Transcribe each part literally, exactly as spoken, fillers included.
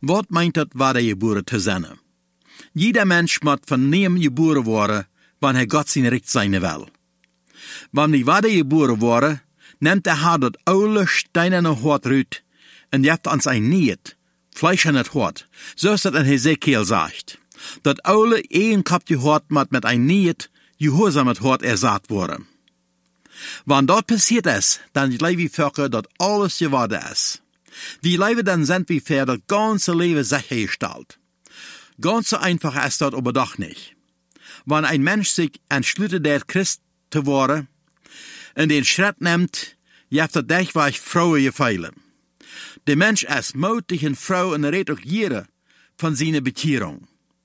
Wat meint dat wedergeboren te zijn? Jeder Mensch moet van neuem geboren worden, wanneer Gott zijn recht zijn wil. Wanneer wir wedergeboren worden, nimmt der Herr dat oude steinerne Hort uit en jeft ons ein niet, Fleisch in het Hort, zoals dat in Hesekiel sagt. Dat oude eenkapje Hort moet met ein niet, gehoorzaam het Hort ersaat worden. Wanneer dat passiert is, dan leven we Völker dat alles geworden is. Die leven dan sind wir für das ganze Leben sichergestellt. Ganz so einfach ist das aber doch nicht. Wenn ein Mensch sich entschließt, der Christ zu werden, und den Schritt nimmt, jeft er dich was Frauen gefeilen. Der Mensch ist mutig und froh und redet auch jeder von seiner Bekehrung.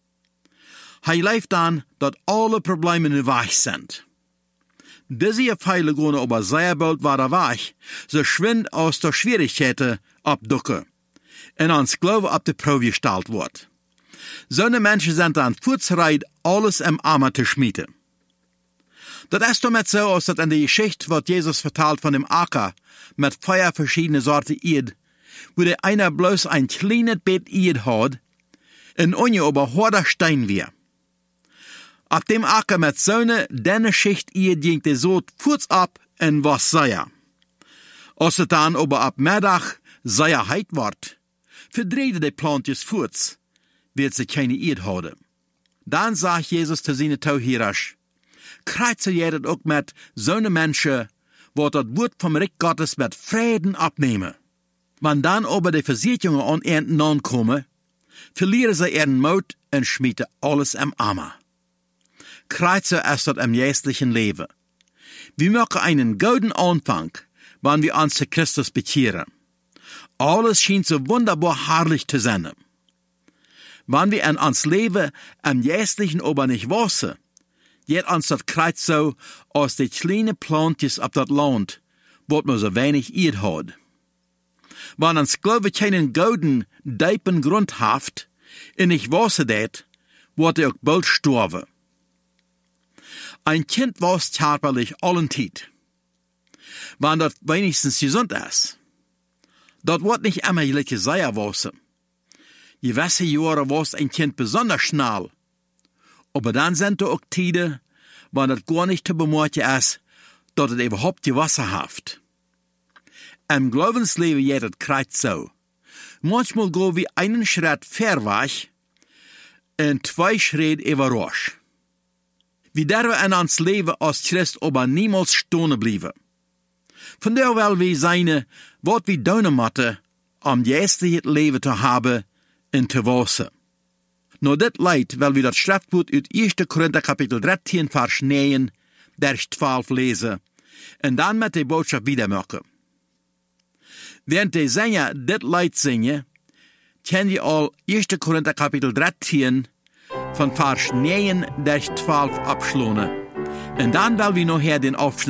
Er lebt dann, dass alle Probleme in Weg sind. Diese Pfeile gehen aber sehr bald wieder weg, so schwind aus der Schwierigkeiten abducken und ans Glauben ab der Probe gestellt wird. So eine Menschen sind dann vorzubereit, alles im Arme zu schmieden. Das ist damit so, als dass in der Geschichte, was Jesus vertelt von dem Acker, mit vier verschiedene Sorten Erd, wo der einer bloß ein kleines Bett Erd hat, und ohne aber harter Stein wir. Auf dem Acker mit so einer dünne Schicht Erd ging der so kurz ab und was Seier. Als es dann aber ab Mittag Seier heit wird, verdrehte die Plantjes kurz, wird sie keine Erd haben. Dann sagt Jesus zu seinen Tauhirers, kreuze jedet auch mit so einer Menschen, wo das Wort vom Reich Gottes mit Frieden abnehmen. Wenn dann aber die Versicherungen an Ernten ankommen, verlieren sie ihren Mut und schmieden alles im Arme. Kreuze ist das im jährlichen Leben. Wir machen einen guten Anfang, wenn wir uns zu Christus bekehren. Alles scheint so wunderbar herrlich zu sein. Wenn wir in uns Leben im jährlichen aber nicht wissen, geht uns das Kreuz so aus den kleinen Plantjes auf das Land, wo man so wenig Erd hat. Wenn uns Glaube keinen guten, tiefen Grund haft, und ich weiß das, wird er auch bald sterben. Ein Kind weiß körperlich allen Zeit. Wenn das wenigstens gesund ist. Das wird nicht immer gleich sein wissen. Gewisse Jahre weiß ein Kind besonders schnell. Aber dann sind da auch Tide, wenn das gar nicht zu bemerken ist, dass es überhaupt gewasser haft. Im Glaubensleben geht es kreuz so. Manchmal gehen wir einen Schritt vorwärts und zwei Schritte überrasch. Wir dürfen in uns Leben als Christ aber niemals stehen bleiben. Von der will wir sein, was wir tun müssen, um jährliches Leben zu haben und zu wissen. Nur dit leid, weil wir das Schriftwort uit eerste Korinther Kapitel dreizehn, Vers neun, durch zwölf lesen und dann mit der Botschaft wiedermachen. Während die Sänger dit leid singen, können wir all eerste Korinther Kapitel dreizehn von Vers neun durch zwölf abschlossen. Und dann will wir nachher den Aufschnitt